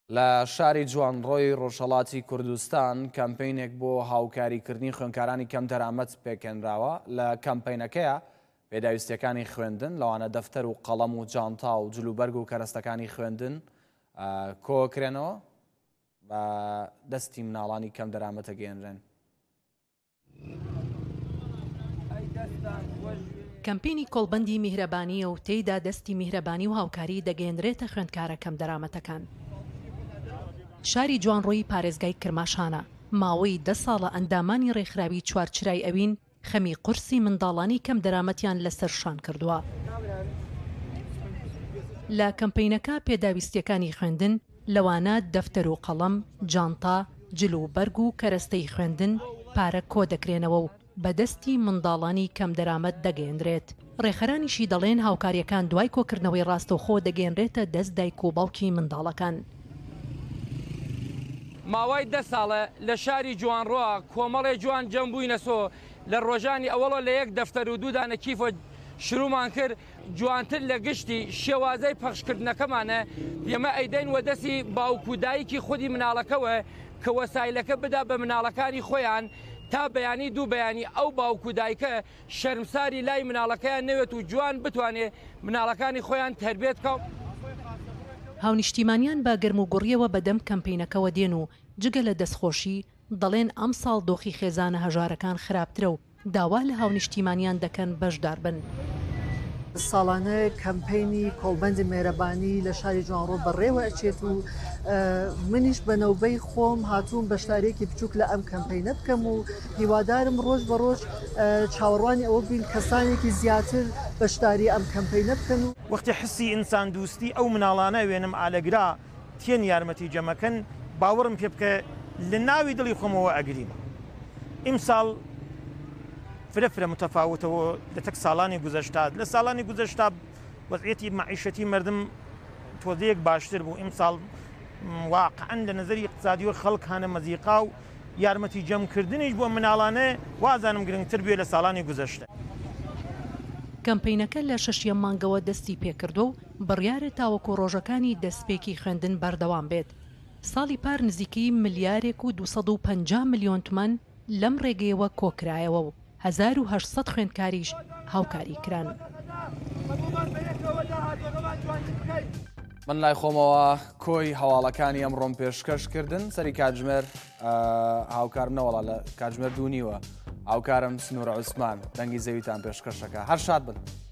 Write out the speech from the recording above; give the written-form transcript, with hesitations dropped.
لە شاری جوانڕۆی ڕۆژهەڵاتی کوردستان کەمپینێک بۆ هاوکاریکردنی خوێندکارانی کەم دەرامەت پێکێنراوە. لە کەمپینەکەیە پێداویستیەکانی خوێندن لەوانە دەفتەر و قەڵەم و جانتا و جلوبەرگ و کەرەستەکانی خوێندن کۆکرێنەوە بە دەستی مناڵانی کەم دەرامەتە گەێنرێن. کەمپینی کۆڵبەندی میهرەبانیە و تێیدا دەستی میهرەبانی و هاوکاری دەگەێنرێتە خوێندکارە کەم دەرامەتەکان. شاری جوانڕۆیی پارێزگای کرماشانە ماوەی 10 ساڵە ئەندامانی ڕێکخراوی چوارچرای ئەوین خەمی قورسی منداڵانی کەم دەرامەتیان لەسەر شان کردووە. لە کەمپینەکە پێداویستیەکانی خوێندن لەوانە دەفتەر و قەڵەم، جانتا، جلوبەرگ و کەرەستەی خوێندن پارە کۆ دەکرێنەوە و بەدەستی منداڵانی کەم دەرامەت دەگەێنرێت. ڕێخەرانیشی دەڵێن هاوکاریەکان دوای کۆکردنەوەی ڕاستەوخۆ دەگەێنرێتە دەست دایک و باوکی منداڵەکان. ماوەی 10 ساڵە لە شاری جوانڕۆ کۆمەڵێ جوان جەم بووینەسۆ لە ڕۆژانی ئەوەڵە لە یەک دەفتەر و دوودانە کیفۆ شروعمان کرد جوانتر لە گشتی شێوازەی پەخشکردنەکەمانە ئێمە ئەیدەین وە دەستی باوکودایکی خودی مناڵەکەوە کە وەسایلەکە بدا بە مناڵەکانی خۆیان تا بەیانی دوو بەیانی ئەو باوکودایکە شەرمساری لای مناڵەکەیان نەوێت و جوان بتوانێت مناڵەکانی خۆیان تربێت کەوت. هاونیشتیمانیان بە گەرم و گوڕیەوە بەدەم کەمپینەکەوە دێن و جگە لە دەستخۆشی دەڵێن ئەم ساڵ دۆخی خێزانە هەژارەکان خراپترە و داوا لە هاونیشتیمانیان دەکەن بەشدار بن. ساڵانە کەمپینی کۆڵبەندی مێرەبانی لە شاری جوانڕۆ بەڕێوە ئەچێت و منیش بەنەوبەی خۆم هاتووم بەشدارێکی بچووک لە ئەم کەمپینە بکەم و هیوادارم ڕۆژ بە ڕۆژ چاوەڕوانی ئەوە بین کەسانێکی زیاتر بەشداری ئەم کەمپینە بکەن و وەختی حسی ئینسان دوستی ئەو مناڵانە وێنم ئالەگرا تێن یارمەتی جەمەکەن باوەڕم پێ بکە لە ناوی دڵی خۆمەوە ئەگریم. ئیمساڵ فرە متەفاوتەوە لە تەک ساڵانی گوزەشتا لە ساڵانی گوزەشتا وەزعیەتی معیشەتی مردم تۆزەیەک باشتر بوو. ئیمساڵ واقعەن لە نەزەری اقتصادی و خەڵک هانە مەزیقا و یارمەتی جەمکردنیش بۆ مناڵانە وازانم گرنگتر بێ لە ساڵانی گوزەشتە. کەمپینەکە لە 6 مانگەوە دەستی پێکردو و بڕیارە تاوەکو ڕۆژەکانی دەستپێکی خوێندن بەردەوام بێت. ساڵی پار نزیکەی ملیارێک و 250 ملیۆن تومان لەم ڕێگەیەوە کۆکرایەوە و 1800 خوێندکاریش هاوکاری کران. من لای خۆمەوە کۆی هەواڵەکانی ئەمڕۆم پێشکەشکردن سەری کاتژمێر هاوکارنەوەڵا لە کاتژمێر دوونیوە هاوکارم سنوورە عوسمان دەنگی زەویتان پێشکەشەکە. هەر شاد بن.